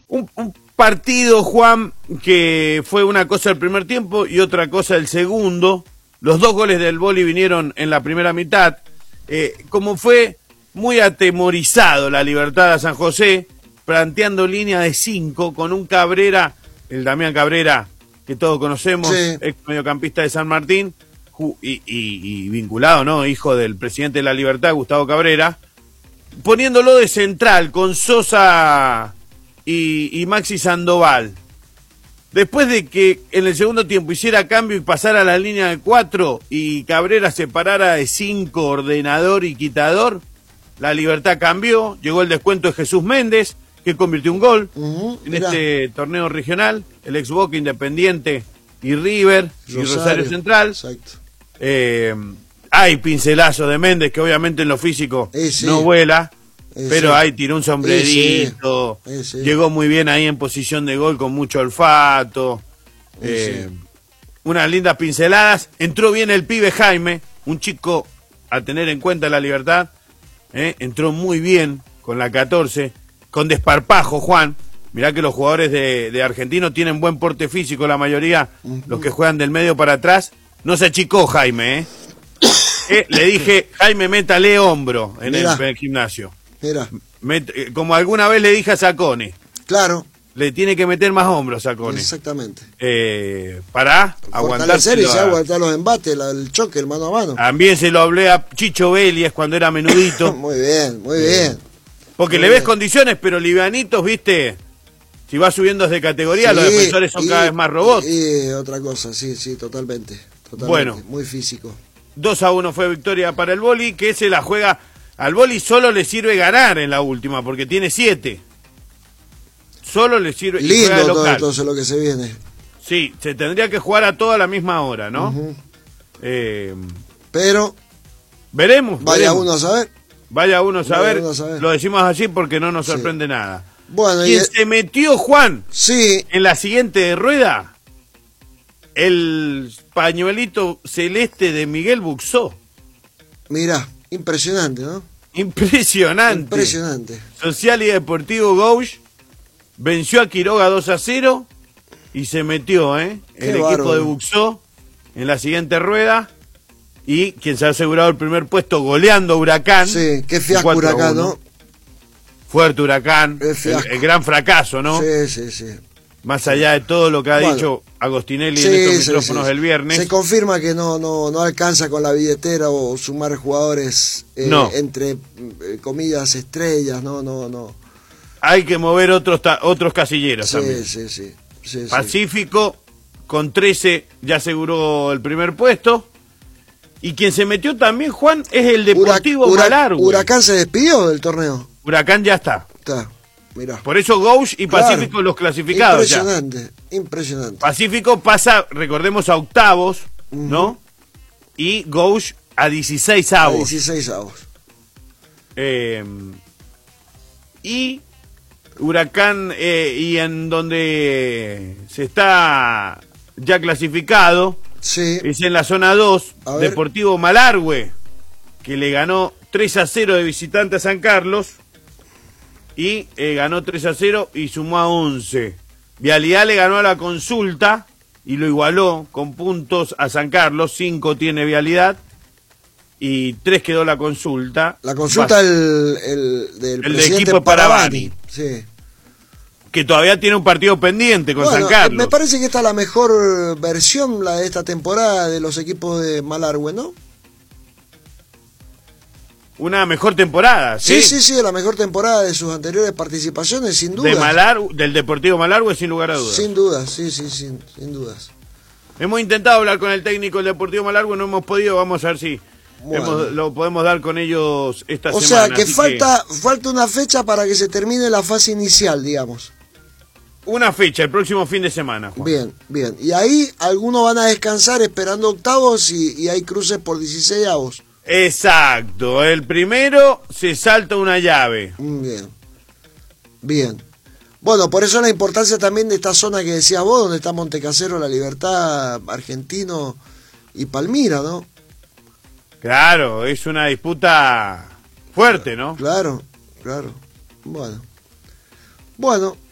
Un partido, Juan, que fue una cosa el primer tiempo y otra cosa el segundo. Los dos goles del Boli vinieron en la primera mitad. Como fue muy atemorizado la Libertad de San José, planteando línea de 5 con un Cabrera, el Damián Cabrera, que todos conocemos, sí, ex mediocampista de San Martín, y vinculado, ¿no? Hijo del presidente de la Libertad, Gustavo Cabrera, poniéndolo de central con Sosa y Maxi Sandoval. Después de que en el segundo tiempo hiciera cambio y pasara a la línea de 4 y Cabrera se parara de 5, ordenador y quitador, la Libertad cambió, llegó el descuento de Jesús Méndez, que convirtió un gol en este torneo regional, el ex Boca, Independiente y River y Rosario Central. Exacto. Hay pincelazo de Méndez, que obviamente en lo físico no vuela, pero ahí tiró un sombrerito, llegó muy bien ahí en posición de gol con mucho olfato, unas lindas pinceladas. Entró bien el pibe Jaime, un chico a tener en cuenta la Libertad, entró muy bien con la 14, con desparpajo, Juan. Mirá que los jugadores de Argentino tienen buen porte físico, la mayoría, los que juegan del medio para atrás. No se achicó Jaime, le dije, Jaime, métale hombro en el gimnasio. Como alguna vez le dije a Sacone. Claro. Le tiene que meter más hombros a Sacone. Exactamente. Para aguantarse. Y aguantar los embates, el choque, el mano a mano. También se lo hablé a Chicho Vélez cuando era menudito. Muy bien, muy bien. Porque muy le ves bien. condiciones, pero livianitos, viste, si va subiendo de categoría, los defensores son cada vez más robots. Y otra cosa, sí, totalmente. Bueno. Muy físico. 2-1 fue victoria para el Boli, que se la juega. Al Boli solo le sirve ganar en la última, porque tiene 7. Solo le sirve. Lindo todo entonces lo que se viene. Sí, se tendría que jugar a toda la misma hora, ¿no? Pero veremos. Vaya uno a saber. Vaya uno a saber. Lo decimos así porque no nos sorprende nada. Bueno, ¿Quién se metió, Juan? Sí. En la siguiente rueda, el pañuelito celeste de Miguel Buxó. Mirá, impresionante, ¿no? Impresionante. Social y Deportivo Gauch venció a Quiroga 2-0 y se metió, el equipo de Buxó en la siguiente rueda. Y quien se ha asegurado el primer puesto goleando a Huracán. Sí, qué fiasco Huracán, ¿no? Fuerte Huracán, el gran fracaso, ¿no? Sí. Más allá de todo lo que ha dicho Agostinelli en estos micrófonos del viernes. Se confirma que no alcanza con la billetera o sumar jugadores entre comillas estrellas, no. Hay que mover otros casilleros también. Sí. Pacífico con 13 ya aseguró el primer puesto. Y quien se metió también, Juan, es el Deportivo Malargüe. Huracán se despidió del torneo. Huracán ya está. Mirá. Por eso Gauch y Pacífico los clasificados. Impresionante. Pacífico pasa, recordemos, a octavos, ¿no? Y Gauch a 16 avos. Y Huracán, y en donde se está ya clasificado, es en la zona 2, Deportivo Malargüe, que le ganó 3-0 de visitante a San Carlos. Y ganó 3-0 y sumó a 11. Vialidad le ganó a la Consulta y lo igualó con puntos a San Carlos. 5 tiene Vialidad y 3 quedó la Consulta. La Consulta del equipo Parabani. Sí. Que todavía tiene un partido pendiente con San Carlos. Me parece que esta es la mejor versión, la de esta temporada, de los equipos de Malargüe, ¿no? Una mejor temporada, ¿sí? Sí, la mejor temporada de sus anteriores participaciones, sin duda. Del Deportivo Malargüe, sin lugar a dudas. Sin dudas, sin dudas. Hemos intentado hablar con el técnico del Deportivo Malargüe, no hemos podido, vamos a ver si lo podemos dar con ellos esta semana. O sea, que falta una fecha para que se termine la fase inicial, digamos. Una fecha, el próximo fin de semana, Juan. Bien. Y ahí algunos van a descansar esperando octavos y hay cruces por 16avos. Exacto, el primero se salta una llave. Bien. Bueno, por eso la importancia también de esta zona que decías vos, donde está Montecasero, La Libertad, Argentino y Palmira, ¿no? Claro, es una disputa fuerte, ¿no? Claro. Bueno.